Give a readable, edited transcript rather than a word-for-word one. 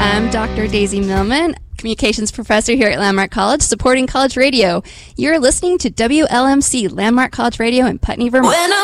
I'm Dr. Daisy Millman, Communications Professor here at Landmark College, supporting college radio. You're listening to WLMC, Landmark College Radio in Putney, Vermont.